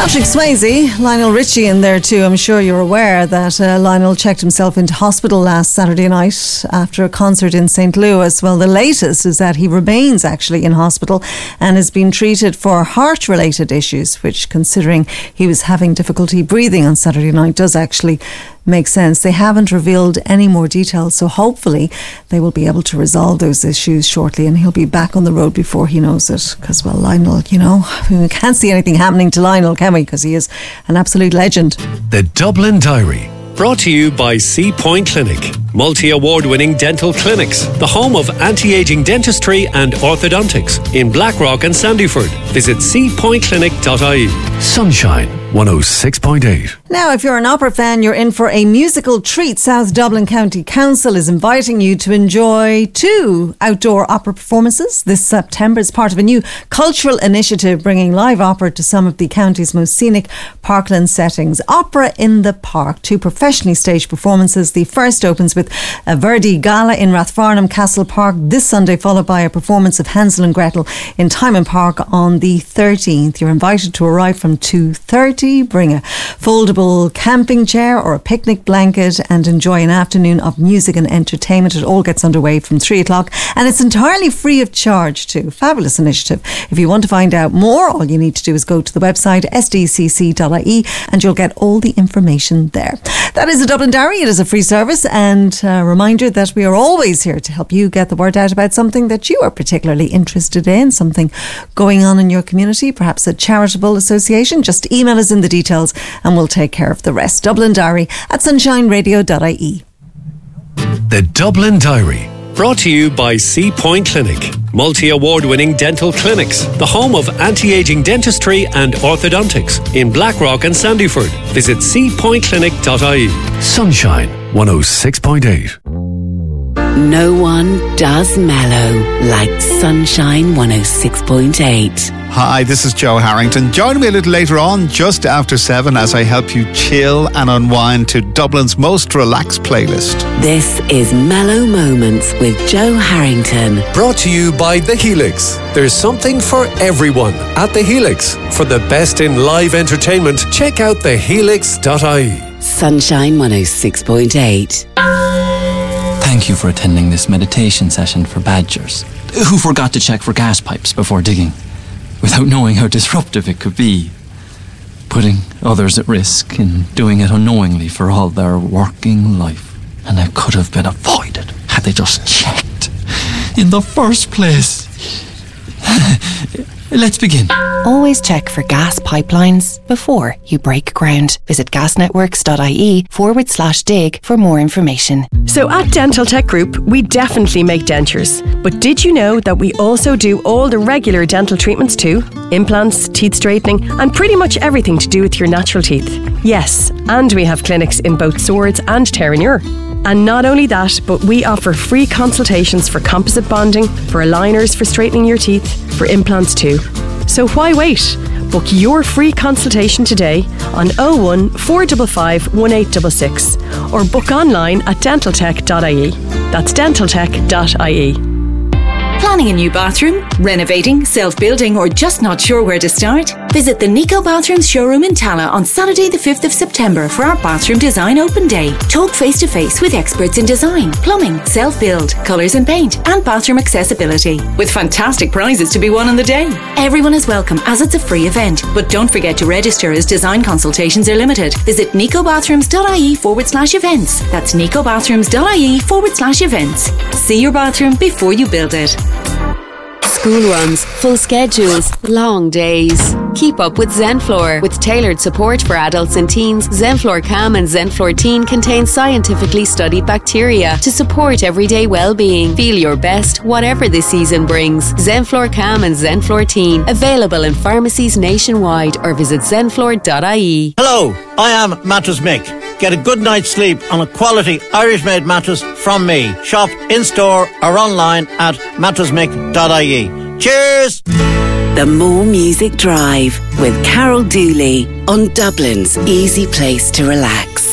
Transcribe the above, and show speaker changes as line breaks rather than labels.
Patrick Swayze, Lionel Richie in there too. I'm sure you're aware that Lionel checked himself into hospital last Saturday night after a concert in St. Louis. Well, the latest is that he remains actually in hospital and has been treated for heart-related issues, which, considering he was having difficulty breathing on Saturday night, does actually make sense. They haven't revealed any more details, so hopefully they will be able to resolve those issues shortly and he'll be back on the road before he knows it. Because, well, Lionel, you know, we can't see anything happening to Lionel, can we? Because he is an absolute legend.
The Dublin Diary, brought to you by Sea Point Clinic, multi-award-winning dental clinics, the home of anti-aging dentistry and orthodontics in Blackrock and Sandyford. Visit seapointclinic.ie. Sunshine 106.8.
Now, if you're an opera fan, you're in for a musical treat. South Dublin County Council is inviting you to enjoy 2 outdoor opera performances this September as part of a new cultural initiative bringing live opera to some of the county's most scenic parkland settings. Opera in the Park, 2 professionally staged performances. The first opens with a Verdi Gala in Rathfarnham Castle Park this Sunday, followed by a performance of Hansel and Gretel in Timon Park on the 13th. You're invited to arrive from 2:30. Bring a foldable camping chair or a picnic blanket and enjoy an afternoon of music and entertainment. It all gets underway from 3 o'clock and it's entirely free of charge too. Fabulous initiative. If you want to find out more, all you need to do is go to the website sdcc.ie and you'll get all the information there. That is the Dublin Diary. It is a free service and a reminder that we are always here to help you get the word out about something that you are particularly interested in, something going on in your community, perhaps a charitable association. Just email us in the details and we'll take care of the rest. Dublin Diary at sunshineradio.ie.
The Dublin Diary, brought to you by Sea Point Clinic, multi-award-winning dental clinics, the home of anti-aging dentistry and orthodontics in Blackrock and Sandyford. Visit seapointclinic.ie. Sunshine 106.8.
No one does mellow like Sunshine 106.8.
Hi, this is Joe Harrington. Join me a little later on, just after 7, as I help you chill and unwind to Dublin's most relaxed playlist.
This is Mellow Moments with Joe Harrington.
Brought to you by The Helix. There's something for everyone at The Helix. For the best in live entertainment, check out thehelix.ie.
Sunshine 106.8.
Thank you for attending this meditation session for badgers who forgot to check for gas pipes before digging, without knowing how disruptive it could be, putting others at risk and doing it unknowingly for all their working life. And it could have been avoided had they just checked in the first place. Let's begin.
Always check for gas pipelines before you break ground. Visit gasnetworks.ie/dig for more information.
So at Dental Tech Group, we definitely make dentures. But did you know that we also do all the regular dental treatments too? Implants, teeth straightening, and pretty much everything to do with your natural teeth. Yes, and we have clinics in both Swords and Terenure. And not only that, but we offer free consultations for composite bonding, for aligners for straightening your teeth, for implants too. So why wait? Book your free consultation today on 01 455 1866 or book online at dentaltech.ie. That's dentaltech.ie.
Planning a new bathroom, renovating, self-building, or just not sure where to start? Visit the Nico Bathrooms showroom in Tala on Saturday the 5th of September for our bathroom design open day. Talk face-to-face with experts in design, plumbing, self-build, colours and paint, and bathroom accessibility, with fantastic prizes to be won on the day. Everyone is welcome as it's a free event, but don't forget to register as design consultations are limited. Visit nicobathrooms.ie/events. That's nicobathrooms.ie/events. See your bathroom before you build it.
School runs, full schedules, long days. Keep up with Zenflor. With tailored support for adults and teens, Zenflor Calm and Zenflor Teen contain scientifically studied bacteria to support everyday well-being. Feel your best, whatever the season brings. Zenflor Calm and Zenflor Teen. Available in pharmacies nationwide or visit zenflor.ie.
Hello, I am Mattress Mick. Get a good night's sleep on a quality Irish-made mattress from me. Shop in-store or online at mattressmick.ie. Cheers!
The More Music Drive with Carol Dooley on Dublin's easy place to relax.